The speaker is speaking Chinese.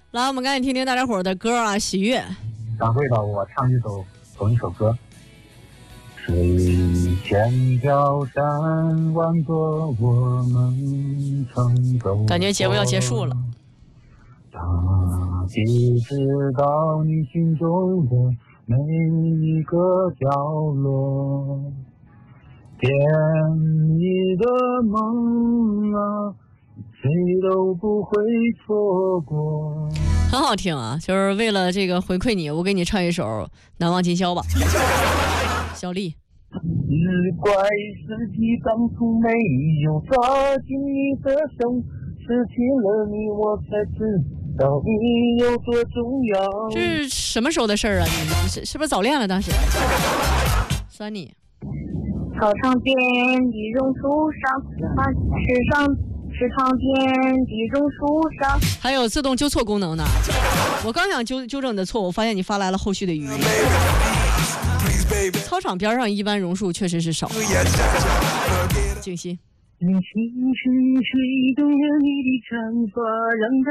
来，我们赶紧听听大家伙的歌啊，喜悦。 掌柜的，我唱同一首歌。水千条山万座，我们曾走过。 感觉节目要结束了。 他既知道你心中的每一个角落，甜蜜的梦啊，谁都不会错过。 很好听啊，就是为了这个回馈你，我给你唱一首《难忘今宵》吧。小丽。 只怪自己当初没有抓紧你的手，失去了你，我才知道你有多重要。 这是什么时候的事儿啊？你是不是早恋了？当时酸你。 操场边的榕树上，池塘边的榕树上， 还有自动纠错功能呢。我刚想纠正你的错误，发现你发来了后续的语音。操场边上一般榕树确实是少。静心。 用清水吹动了你的长发，让它